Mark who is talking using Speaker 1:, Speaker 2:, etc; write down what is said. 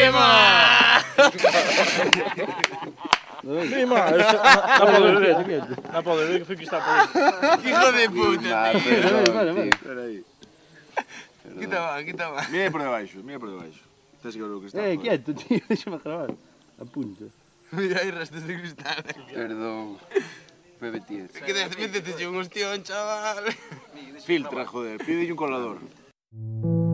Speaker 1: Neymar!
Speaker 2: Neymar, na poder, que foi que está por aí.
Speaker 1: Hijo de puta, tío.
Speaker 3: Espera aí.
Speaker 1: Quita va.
Speaker 3: Mira por debaixo, mira por debaixo. Estás que ver o que está.
Speaker 4: Quieto, tío, déxame gravar. Apunta.
Speaker 1: Mira aí restos de cristal.
Speaker 5: Perdón. Fue metido.
Speaker 1: Que métete un hostión, chaval.
Speaker 3: Filtra, joder, pídelle un colador.